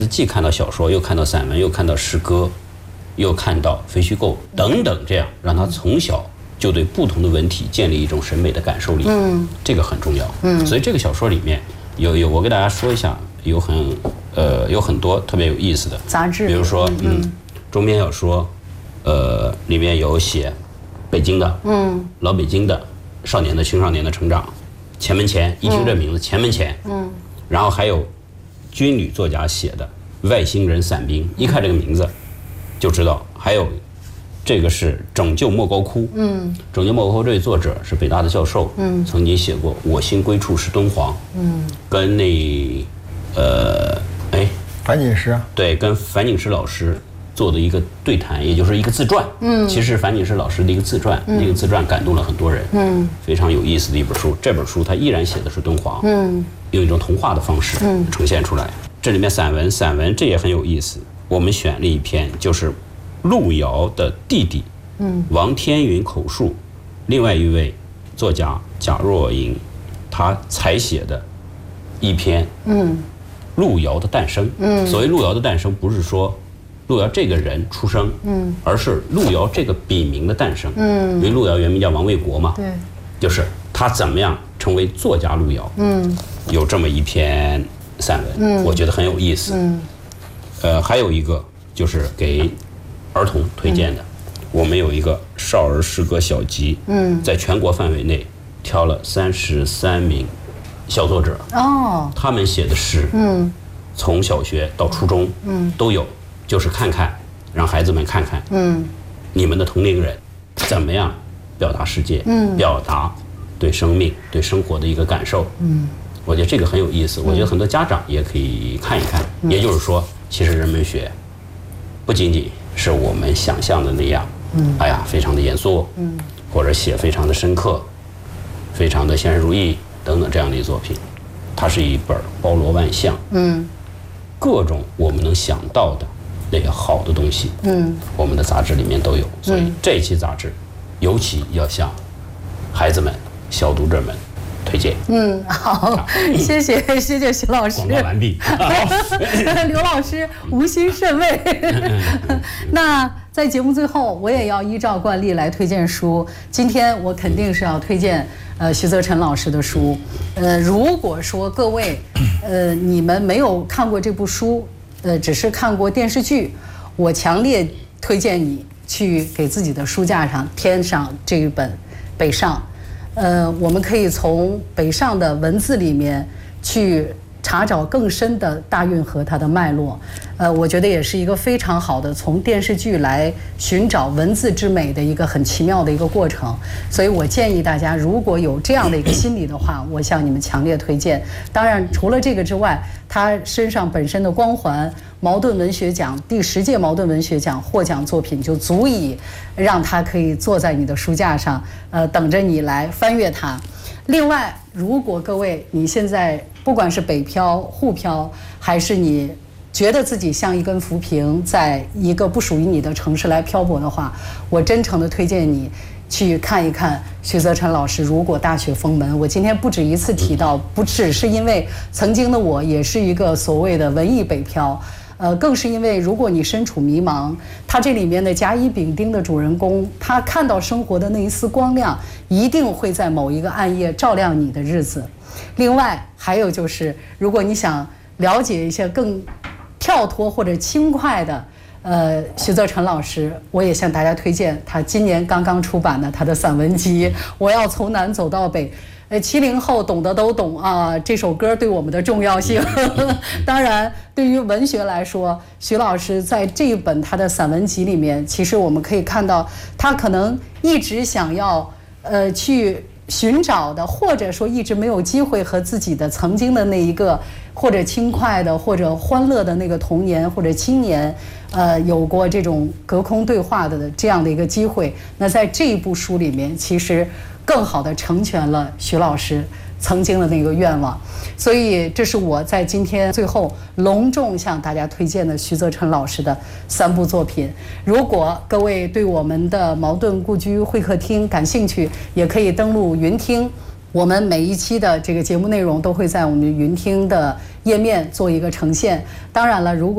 既看到小说，又看到散文，又看到诗歌，又看到非虚构等等，这样让他从小就对不同的文体建立一种审美的感受力。这个很重要。所以这个小说里面有我给大家说一下，有很多特别有意思的杂志， 比如说中篇小说，里面有写北京的，老北京的少年的青少年的成长，前门前，一听这名字，前门前，然后还有军旅作家写的外星人伞兵，一看这个名字就知道。还有这个是拯救莫高窟，拯救莫高窟这位作者是北大的教授，曾经写过我心归处是敦煌，跟樊锦诗啊， 对，跟樊锦诗老师做的一个对谈，也就是一个自传。其实樊锦诗老师的一个自传，那个自传感动了很多人。非常有意思的一本书。这本书它依然写的是敦煌，用一种童话的方式呈现出来。这里面散文这也很有意思。我们选了一篇，就是路遥的弟弟，王天云口述，另外一位作家贾若莹，他采写的一篇，路遥的诞生。所谓路遥的诞生，不是说路遥这个人出生，而是路遥这个笔名的诞生。因为路遥原名叫王卫国嘛， 对， 就是他怎么样成为作家路遥。有这么一篇散文，我觉得很有意思。还有一个就是给儿童推荐的，我们有一个少儿诗歌小集，在全国范围内挑了33名小作者，他们写的诗，从小学到初中，都有，就是让孩子们看看，你们的同龄人怎么样表达世界，表达对生命、对生活的一个感受。我觉得这个很有意思，我觉得很多家长也可以看一看。也就是说，其实人文学不仅仅是我们想象的那样，非常的严肃，或者写非常的深刻，非常的现实主义等等这样的一作品，它是一本包罗万象，各种我们能想到的那个好的东西，我们的杂志里面都有。所以这一期杂志尤其要向孩子们、小读者们推荐。 好，谢谢徐老师。 广告完毕。 刘老师无心甚慰。那在节目最后，我也要依照惯例来推荐书。今天我肯定是要推荐徐则臣老师的书。如果说各位你们没有看过这部书，只是看过电视剧，我强烈推荐你去给自己的书架上添上这一本《北上》。我们可以从北上的文字里面去查找更深的大运河它的脉络。我觉得也是一个非常好的从电视剧来寻找文字之美的一个很奇妙的一个过程。所以我建议大家，如果有这样的一个心理的话，我向你们强烈推荐。当然除了这个之外，他身上本身的光环，茅盾文学奖第10届茅盾文学奖获奖作品就足以让他可以坐在你的书架上，等着你来翻阅它。另外，如果各位你现在不管是北漂、沪漂，还是你觉得自己像一根浮萍，在一个不属于你的城市来漂泊的话，我真诚的推荐你去看一看徐则臣老师《如果大雪封门》。我今天不止一次提到，不只是因为曾经的我也是一个所谓的文艺北漂，更是因为如果你身处迷茫，他这里面的甲乙丙丁的主人公，他看到生活的那一丝光亮，一定会在某一个暗夜照亮你的日子。另外还有就是，如果你想了解一些更跳脱或者轻快的徐则臣老师，我也向大家推荐他今年刚刚出版的他的散文集《我要从南走到北》。70后懂得都懂啊，这首歌对我们的重要性。当然，对于文学来说，徐老师在这一本他的散文集里面，其实我们可以看到，他可能一直想要去寻找的，或者说一直没有机会和自己的曾经的那一个或者轻快的或者欢乐的那个童年或者青年，有过这种隔空对话的这样的一个机会。那在这一部书里面，其实更好地成全了徐老师曾经的那个愿望。所以这是我在今天最后隆重向大家推荐的徐则臣老师的3部作品。如果各位对我们的茅盾故居会客厅感兴趣，也可以登录云听，我们每一期的这个节目内容都会在我们云听的页面做一个呈现。当然了，如果